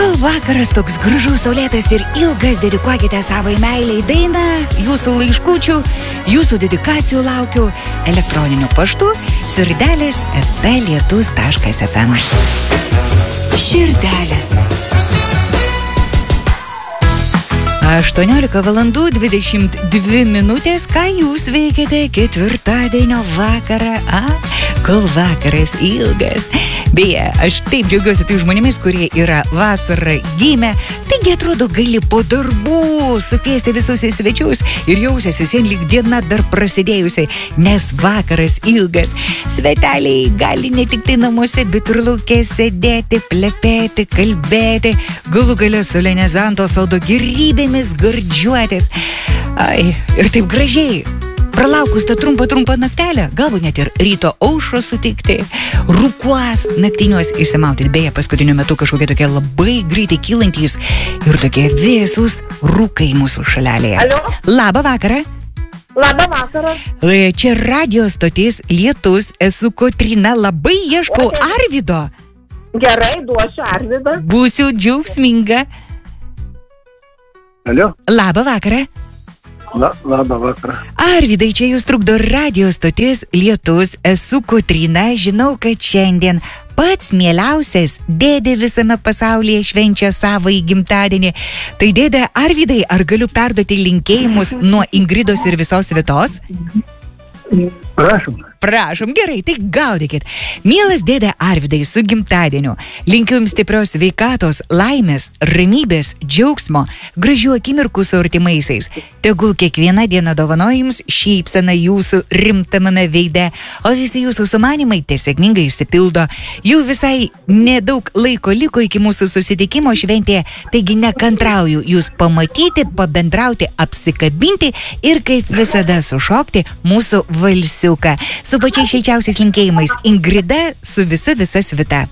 Kol vakaras toks gražus, saulėtas ir ilgas, dedikuokite savo meilei dainą, jūsų laiškučių, jūsų dedikacijų laukiu elektroniniu paštu sirdelis@lietus.fm. Širdelės. 18:22. Ką jūs veikiate ketvirtadienio vakarą? Kol vakaras ilgas. Beje, aš taip džiaugiuosi tai žmonėmis, kurie yra vasarą gimę. Taigi atrodo, gali po darbų sukviesti visus į svečius ir jausiasi visien lyg diena dar prasidėjusiai, nes vakaras ilgas. Sveteliai gali ne tik tai namuose, bet ir lauke sėdėti, plepėti, kalbėti, galų gale su Lenezanto sodo gėrybėmis gardžiuotis. Ir taip gražiai. Pralaukus tą trumpą naktelę, galbūt net ir ryto aušro sutikti, rūkuos naktiniuos išsimauti. Beje, paskutiniu metu kažkokie tokie labai greitai kylantys ir tokie vėsūs rūkai mūsų šalelėje. Alio? Labą vakarą. Labą vakarą. Čia radio stotis Lietus, esu Kotryna, labai ieškau Arvydo. Gerai, duosiu Arvydą. Būsiu džiaugsminga. Alio? Labą vakarą. Labą vakarą. Arvydai, čia jūs trukdo radio stotis Lietus, esu Kotryna, žinau, kad šiandien pats mieliausias dėdė visame pasaulyje švenčia savo gimtadienį. Tai dėdė Arvydai, ar galiu perduoti linkėjimus nuo Ingridos ir visos Vitos? Prašom, gerai, tai gaudykit. Mielas dėdė Arvydai, su gimtadieniu. Linkiu jums stiprios sveikatos, laimės, ramybės, džiaugsmo, gražių akimirkų su artimaisiais. Tegul kiekviena diena dovanoja jums šypseną jūsų rimtamame veide, o visi jūsų sumanimai sėkmingai išsipildo. Jų visai nedaug laiko liko iki mūsų susitikimo šventėje, taigi nekantrauju jūs pamatyti, pabendrauti, apsikabinti ir kaip visada sušokti mūsų valsiuką. Su pačiais šilčiausiais linkėjimais Ingrida su visa Svita.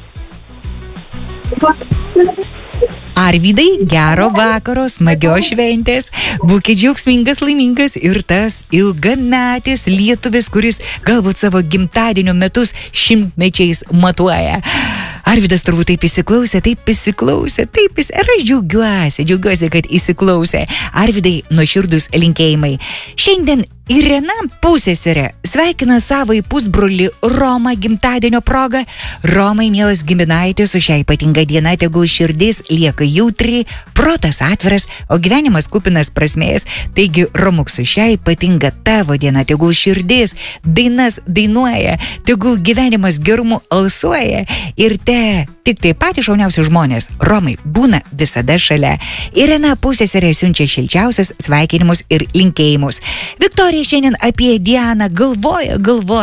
Arvydai, gero vakaro, smagios šventės, būkit džiaugsmingas, laimingas ir tas ilgametis lietuvis, kuris galbūt savo gimtadienio metus šimtmečiais matuoja. Arvydas turbūt taip įsiklausė, ir aš džiaugiuosi, kad įsiklausė. Arvydai, nuoširdūs linkėjimai. Šiandien Irena, pusseserė, sveikina savąjį pusbrolį Romą gimtadienio proga. Romai, mielas giminaitis, su šią ypatingą dieną tegul širdis lieka jautri, protas atviras, o gyvenimas kupinas prasmės. Taigi, Romuk, su šią ypatingą tavo dieną tegul širdis dainas dainuoja, tegul gyvenimas gerumu alsuoja ir tik tai patys šauniausi žmonės, Romai, būna visada šalia. Irena, pusseserė, siunčia šilčiausius sveikinimus ir linkėjimus. Viktorija šiandien apie Dianą galvoja ir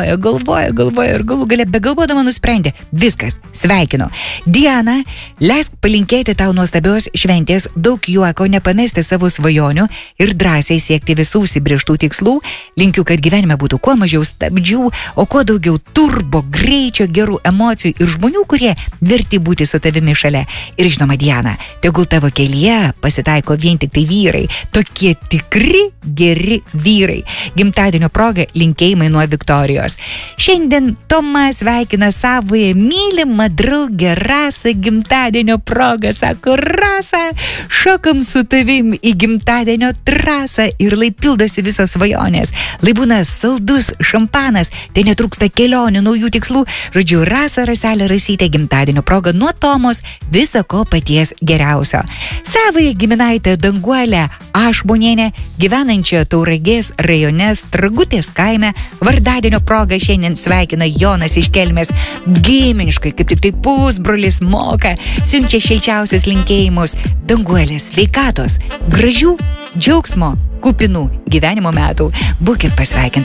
galų gale begalvodama nusprendė. Viskas, sveikinu. Diana, leisk palinkėti tau nuostabios šventės, daug juoko, nepamesti savo svajonių ir drąsiai siekti visų užsibrėžtų tikslų. Linkiu, kad gyvenime būtų kuo mažiau stabdžių, o kuo daugiau turbo, greičio, gerų emocijų ir žmonių, kurie verti būti su tavimi šalia. Ir žinoma, Diana, tegul tavo kelyje pasitaiko vien tik tai vyrai, tokie tikri, geri vyrai. Gimtadienio proga linkėjimai nuo Viktorijos. Šiandien Tomas sveikina savoje mylimą draugę Rasą gimtadienio proga. Sako, Rasa, šokam su tavim į gimtadienio trasą ir lai pildosi visos svajonės. Lai būna saldus šampanas, tai netrūksta kelionių, naujų tikslų. Žodžiu, Rasa, Raselė, Rasytė gimtadienio proga nuo Tomos viso ko paties geriausio. Savoje giminaitę Danguolę Ašmonienę, gyvenančią Tauragės rajone Stragutės kaime, vardadienio proga šiandien sveikina Jonas iš Kelmės. Giminiškai, kaip tik tai pusbrolis moka, siunčia šilčiausius linkėjimus. Danguolės sveikatos, gražių, džiaugsmo, kupinų gyvenimo metų. Būkit pasveikinta.